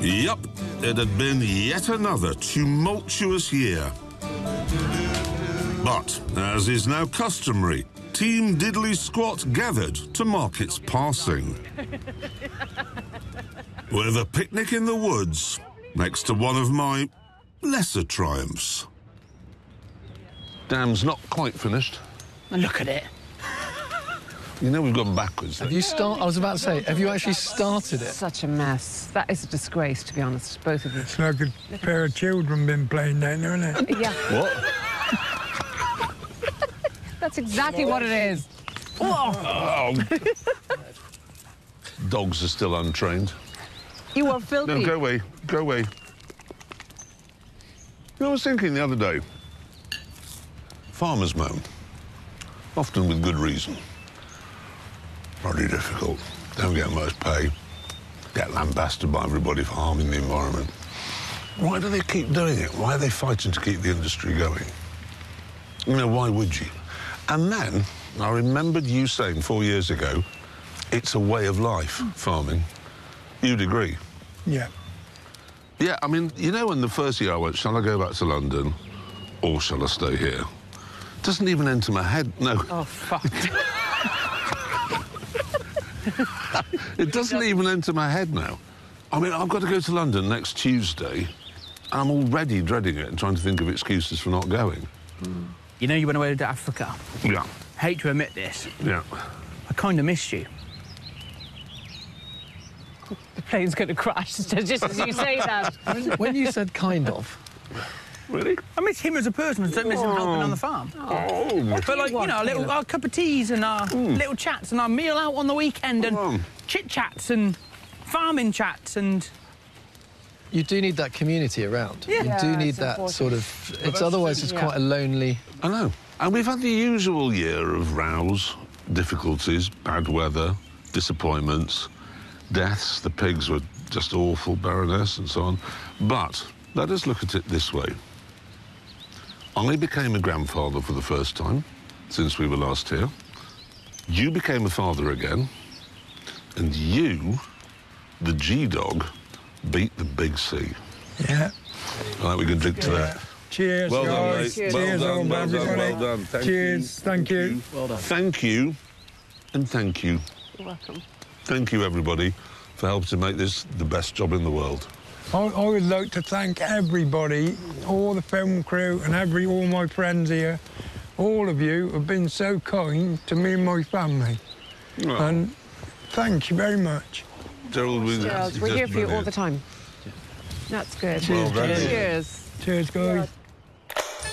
Yup, it had been yet another tumultuous year. But, as is now customary, Team Diddley Squat gathered to mark its passing. With a picnic in the woods, next to one of my lesser triumphs. Dam's not quite finished. Look at it. You know we've gone backwards. Have you I was about to say, have you actually started it? Such a mess. That is a disgrace, to be honest, both of you. It's like a pair of children been playing down there, isn't it? Yeah. What? That's exactly what it is. Oh. Dogs are still untrained. You are filthy. No, go away. Go away. You know, I was thinking the other day, farmers moan, often with good reason. Very difficult, don't get much pay, get lambasted by everybody for harming the environment. Why do they keep doing it? Why are they fighting to keep the industry going? You know, why would you? And then I remembered you saying 4 years ago, it's a way of life, farming. You'd agree? Yeah. Yeah, I mean, you know, when the first year I went, shall I go back to London or shall I stay here? Doesn't even enter my head, no. Oh, fuck. It doesn't even enter my head now. I mean, I've got to go to London next Tuesday, and I'm already dreading it and trying to think of excuses for not going. You know you went away to Africa. Yeah. Hate to admit this. Yeah. I kind of missed you. The plane's going to crash just as you say that. When you said kind of... Really? I miss him as a person. I don't miss him helping on the farm. Oh. But, like, you know, our cup of teas and our little chats and our meal out on the weekend and chit-chats and farming chats and... You do need that community around. Yeah. You do need it's that important. sort of... It's otherwise it's quite a lonely... I know. And we've had the usual year of rows, difficulties, bad weather, disappointments, deaths. The pigs were just awful, Baroness, and so on. But let us look at it this way. I became a grandfather for the first time since we were last here. You became a father again. And you, the G-Dog, beat the big C. Yeah. I think we can drink to that. Cheers, Well done, guys. mate. Cheers, Well done, on well done, everybody. well done. Thank Cheers, thank you. Well done. Thank you, and thank you. You're welcome. Thank you, everybody, for helping to make this the best job in the world. I would like to thank everybody, all the film crew and all my friends here. All of you have been so kind to me and my family. Oh. And thank you very much. Gerald, Gerald, we're here for you all the time. That's good. Well done. Cheers. Cheers, guys.